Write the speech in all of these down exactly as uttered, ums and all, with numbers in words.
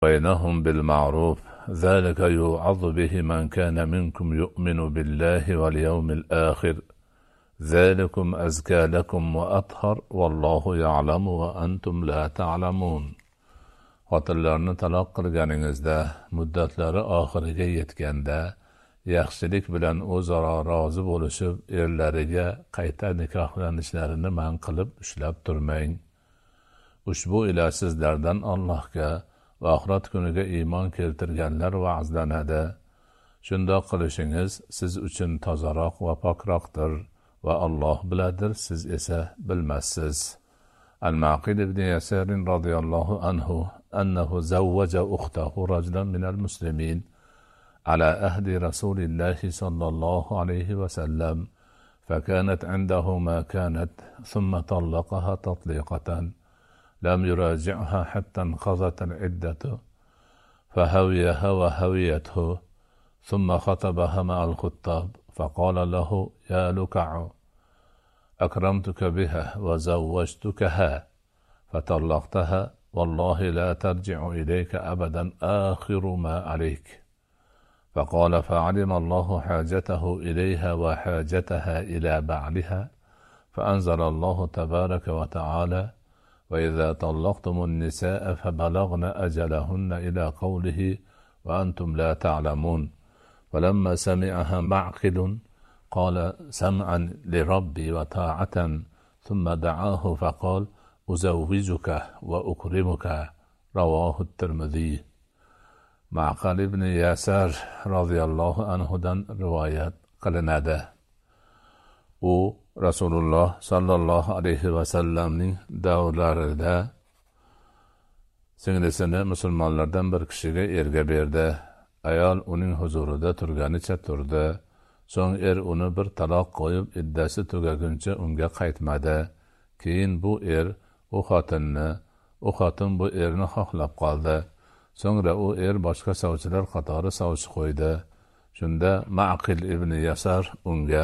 بينهم بالمعروف ذلك يوعظ به من كان منكم يؤمن بالله واليوم الآخر ذلكم أزكى لكم وأطهر والله يعلم وأنتم لا تعلمون. Xotinlarni taloq qilganingizda muddatlari oxiriga yetganda yaxshilik bilan o'zaro rozi bo'lishib erlariga qayta nikohlanishlarini man qilib ushlab turmang. Ushbu ila sizlardan Allohga va oxirat kuniga iymon keltirganlar va'zlanadi. Shundoq qilishingiz siz uchun tozaroq va pokroqdir va Alloh biladir, siz esa bilmassiz. Al-Maqil ibn Yasar radhiyallohu anhu annahu zawwaja ukhtahu rajulan min al-muslimin ala ahdi Rasulillahi sallallahu alayhi wa sallam فكانت عنده ما كانت ثم طلقها تطليقة لم يراجعها حتى انقضت العدة فهويها وهويته ثم خطبها مع الخطاب فقال له يا لكع أكرمتك بها وزوجتكها فطلقتها والله لا ترجع إليك أبدا آخر ما عليك. فقال فعلم الله حاجته إليها وحاجتها إلى بعلها فأنزل الله تبارك وتعالى وإذا طلقتم النساء فبلغن أجلهن إلى قوله وأنتم لا تعلمون. فلما سمعها معقل قال سمعا لربي وطاعة ثم دعاه فقال أزوجك وأكرمك. رواه الترمذي. Ma'qal ibn Yasar radhiyallohu anhudan rivoyat qilinadi. U Rasululloh sallallohu alayhi va sallamning davrlarida singlisini musulmonlardan bir kishiga erga berdi. Ayol uning huzurida turganicha turdi. So'ng er uni bir taloq qo'yib iddasi tugaguncha unga qaytmadi. Keyin bu er u xotinni, u xotin bu erni xohlab qoldi. So'ngra u er boshqa sovchilar qatori sovchi qo'ydi. Shunda Ma'qil ibn Yasar unga: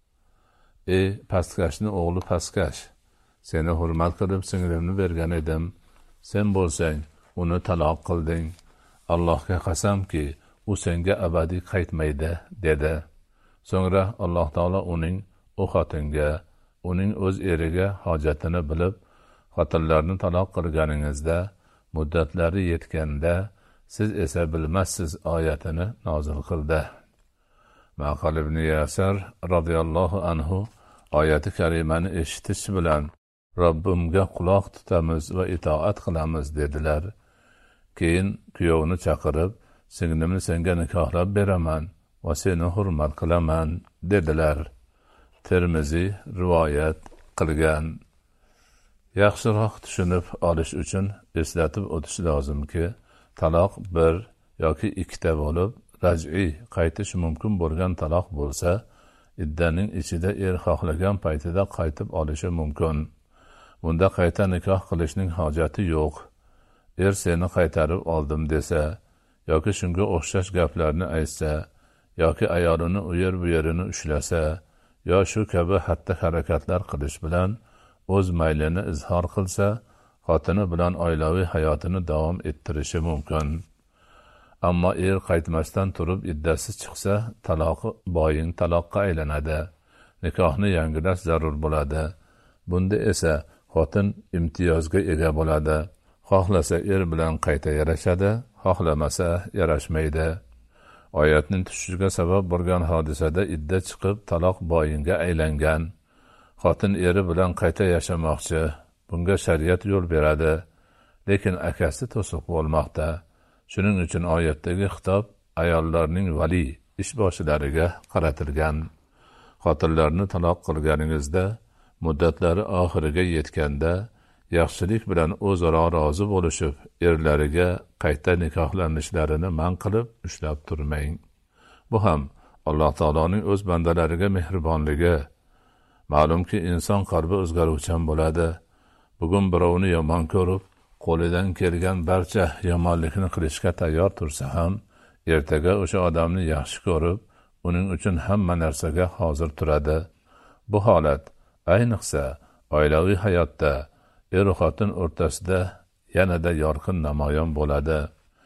"Ey pastkashni o'g'li pastkash, seni hurmat qilib singlimni bergan edim. Sen bo'lsang uni taloq qilding. Allohga qasamki, u senga abadiy qaytmaydi", dedi. So'ngra Alloh taolo uning u xotinga, uning o'z eriga hojatini bilib, xotinlarni taloq qilganingizda muddatlari yetganda siz esa bilmassiz oyatini nozil qildi. Ma'qal ibn Yasar radhiyallohu anhu oyati karimani eshitish bilan Robbimga quloq tutamiz va itoat qilamiz dedilar. Keyin kuyovni chaqirib, singlimni senga nikohlab beraman va seni hurmat qilaman dedilar. Termiziy rivoyat qilgan. Yaxshiroq tushunib olish uchun eslatib o'tish lozimki, taloq bir yoki ikkita bo'lib, raj'iy qaytish mumkin bo'lgan taloq bo'lsa, iddaning ichida er xohlagan paytida qaytib olishi mumkin. Bunda qayta nikoh qilishning hojati yo'q. Er seni qaytarib oldim desa, yoki shunga o'xshash gaplarni aytsa, yoki ayolini u yer bu yerini ushlasa, yo shu kabi xatti harakatlar qilish bilan o'z maylini izhor qilsa, xotini bilan oilaviy hayotini davom ettirishi mumkin. Ammo er qaytmasdan turib iddasi chiqsa, taloqi boyin taloqqa aylanadi. Nikohni yangilash zarur bo'ladi. Bunda esa xotin imtiyozga ega bo'ladi. Xohlasa er bilan qayta yarashadi, xohlamasa yarashmaydi. Oyatning tushishiga sabab bo'lgan hodisada idda chiqib taloq boyinga aylangan. Xotin eri bilan qayta yashamoqchi. Bunga shariat yo'l beradi, lekin akasi to'siq bo'lmoqda. Shuning uchun oyatdagi xitob ayollarning vali ishboshilariga qaratilgan. Xotinlarni taloq qilganingizda muddatlari oxiriga yetganda yaxshilik bilan o'zaro rozi bo'lishib, erlariga qayta nikohlanishlarini man qilib ushlab turmang. Bu ham Alloh taoloning o'z bandalariga mehribonligi. Ma'lumki inson qalbi o'zgaruvchan bo'ladi. Bugun birovni yomon ko'rib, qo'lidan kelgan barcha yomonlikni qilishga tayyor tursa ham, ertaga o'sha odamni yaxshi ko'rib, uning uchun hamma narsaga hozir turadi. Bu holat ayniqsa oilaviy hayotda er xotin o'rtasida yanada yorqin namoyon bo'ladi.